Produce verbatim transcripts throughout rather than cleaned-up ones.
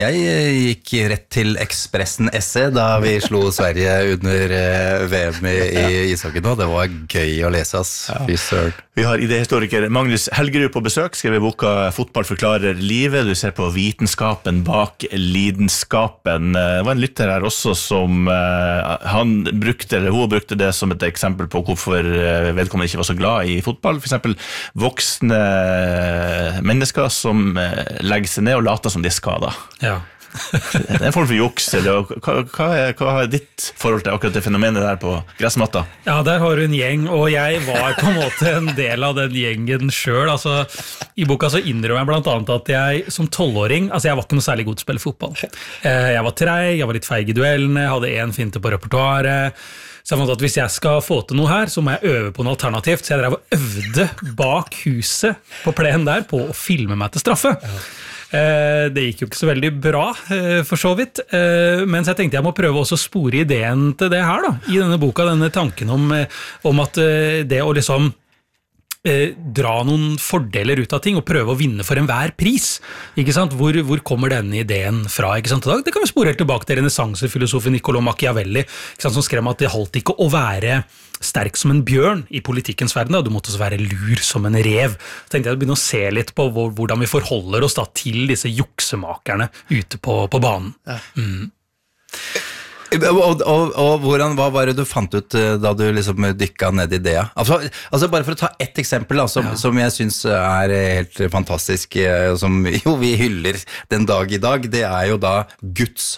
Jeg gikk rett til Expressen esse da vi slo Sverige under V M i, i ishockey nå. Det var gøy å lese, ass. Fy søren. Vi har idéhistoriker Magnus Helgerud på besøk, skrevet boka Fotball forklarer livet. Du ser på vitenskapen bak lidenskapen. Det var en lytter her også som han brukte, eller hun brukte det som et eksempel på hvorfor vedkommende ikke var så glad i fotball. For eksempel voksne mennesker som legger seg ned og later som de er skadet. Ja. Det er en form for juks, eller hva, hva, er, hva er ditt forhold til akkurat det fenomenet der på gressmatta? Ja, der har du en gjeng, og jeg var på en måte en del av den gjengen selv. Altså, i boka så innrømmer jeg blant annet at jeg som tolvåring, altså jeg var ikke noe særlig god til å spille fotball. Jeg var treig, jeg var litt feig i duellene, jeg hadde en finte på repertoaret. Så jeg fant at hvis jeg skal få til noe her, så må jeg øve på noe alternativt. Så jeg drev og øvde bak huset på plenen der på å filme meg til straffe. Ja. Det gikk jo ikke så veldig bra, for så vidt, men så jeg tenkte jeg må prøve også å spore ideen til det her da, i denne boka, denne tanken om, om at det å liksom eh, dra noen fordeler ut av ting og prøve å vinne for enhver pris, ikke sant? Hvor, hvor kommer denne ideen fra, ikke sant? Det kan vi spore helt tilbake til renessansefilosofen Niccolò Machiavelli, ikke sant? Som skrev at det holdt ikke å være sterk som en bjørn i politikkens verden, da. Du måtte også være lur som en rev. Så tenkte jeg å begynne å se litt på hvordan vi forholder oss da til disse juksemakerne ute på, på banen. Ja. Mm. Og, og, og hvordan, hva var det du fant ut da du liksom dykket ned i det? Altså, altså bare for å ta ett eksempel da, som, ja. som jeg synes er helt fantastisk, som jo vi hyller den dag i dag, det er jo da Guds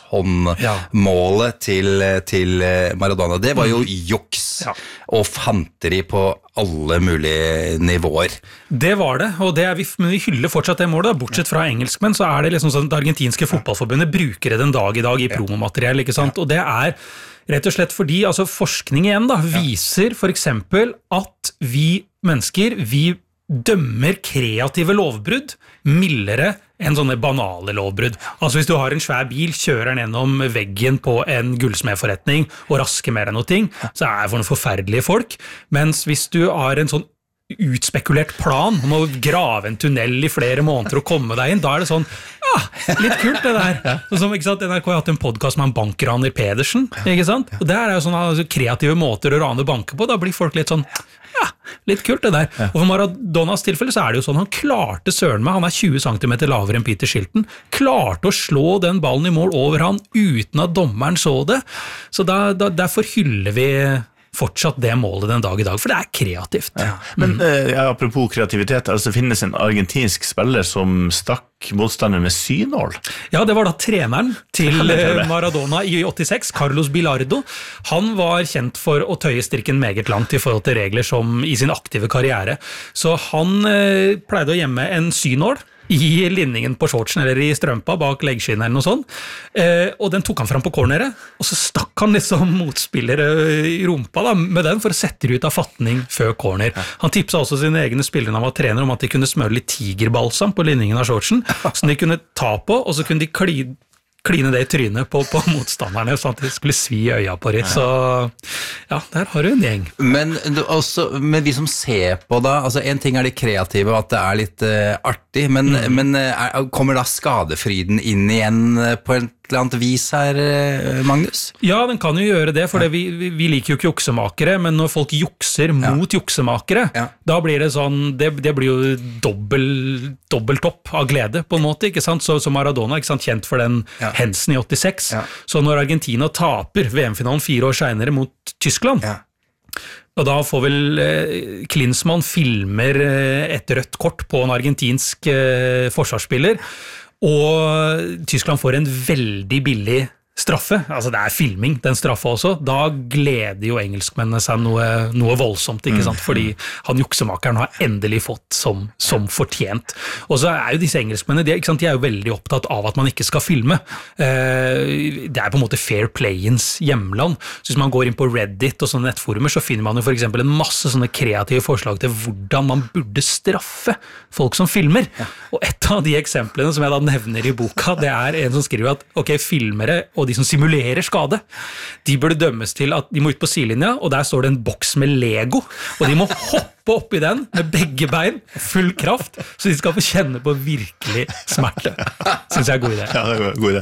håndmålet ja. til, til Maradona. Det var jo juks ja. og fanteri på alle mulige nivåer. Det var det, og det er vi, men vi hyller fortsatt det målet, da. Bortsett fra engelskmenn, så er det liksom sånn at det argentinske fotballforbundet bruker det den dag i dag i promomateriell, ikke sant? Og det er rett og slett fordi, altså forskning igjen da, viser for eksempel at vi mennesker, vi dømmer kreative lovbrudd mildere enn sånne banale lovbrudd. Altså hvis du har en svær bil, kjører den gjennom veggen på en gullsmedforretning og rasker mer enn noe ting, så er det for noen forferdelige folk. Mens hvis du har en sånn utspekulert plan om å grave en tunnel i flere måneder og komme deg inn, da er det sånn, ja, litt kult det der. Sånn som, ikke sant, N R K har hatt en podcast med en bankraner Pedersen, ikke sant? Og der er jo sånne altså, kreative måter å rane banker på, da blir folk litt sånn, ja, litt kult det der. Ja. Og for Maradonas tilfelle så er det jo sånn, han klarte søren meg, han er tjue centimeter lavere enn Peter Shilton, klarte å slå den ballen i mål over han uten at dommeren så det. Så da, da, derfor hyller vi fortsatt det målet den dag i dag, for det er kreativt. Ja. Men mm. eh, apropos kreativitet, altså finnes en argentinsk spiller som stakk motstanderen med synål? Ja, det var da treneren til Maradona i åttiseks, Carlos Bilardo. Han var kjent for å tøye strikken meget langt i forhold til regler som i sin aktive karriere. Så han eh, pleide å gjemme en synål i linningen på shortsen eller i strømpa bak leggskinnet eller noe sånt, eh, og den tok han fram på corneret, og så stakk han liksom motspillere i rumpa da, med den for å sette det ut av fatning før corner. Han tipsa også sine egne spillere når han var trener om at de kunne smøre litt tigerbalsam på linningen av shortsen, som de kunne ta på, og så kunne de kline kline det i trynet på, på motstanderne, sånn at de skulle svi øya på det. Så ja, der har du en gjeng. Men, også, men vi som ser på da, altså en ting er det kreative, og at det er litt uh, artig, men, mm. men er, kommer da skadefryden inn igjen på en eller annet vis her, Magnus? Ja, den kan jo gjøre det, for ja. det, vi, vi liker jo ikke juksemakere, men når folk jukser ja. mot juksemakere, ja. da blir det sånn, det, det blir jo dobbel, dobbeltopp av glede på en måte, ikke sant? Så, så Maradona, ikke sant, kjent for den ja. hendelsen i åttiseks, ja. så når Argentina taper V M-finalen fire år senere mot Tyskland, ja. og da får vel eh, Klinsmann filmer eh, et rødt kort på en argentinsk eh, forsvarsspiller, og Tyskland får en veldig billig straffe, altså det er filming, den straffa også, da gleder jo engelskmennene seg noe, noe voldsomt, ikke sant? Fordi han juksemakeren har endelig fått som, som fortjent. Og så er jo disse engelskmennene, de, ikke sant? De er jo veldig opptatt av at man ikke skal filme. Eh, det er på en måte fair playens hjemland. Så hvis man går inn på Reddit og sånne nettforumer, så finner man jo for eksempel en masse sånne kreative forslag til hvordan man burde straffe folk som filmer. Og et av de eksemplene som jeg da nevner i boka, det er en som skriver at ok, filmere og og de som simulerer skade, de burde dømmes til at de må ut på sidelinja, og der står det en boks med Lego, og de må hoppe opp i den med begge bein, full kraft, så de skal få kjenne på virkelig smerte. Synes jeg er god idé. Ja, det er god idé.